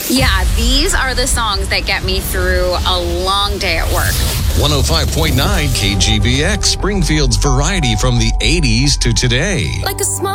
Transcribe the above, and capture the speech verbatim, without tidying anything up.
Yeah, these are the songs that get me through a long day at work. one oh five point nine K G B X, Springfield's variety from the eighties to today. Like a small